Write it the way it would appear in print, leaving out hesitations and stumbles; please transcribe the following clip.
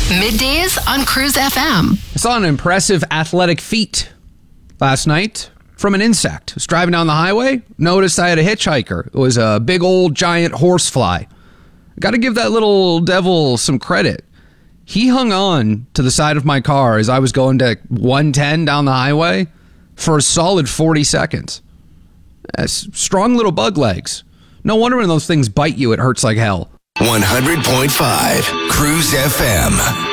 Middays on Cruise FM. I saw an impressive athletic feat last night from an insect. I was driving down the highway, noticed I had a hitchhiker. It was a big old giant horsefly. I got to give that little devil some credit. He hung on to the side of my car as I was going to 110 down the highway for a solid 40 seconds. Strong little bug legs. No wonder when those things bite you, it hurts like hell. 100.5 Cruise FM.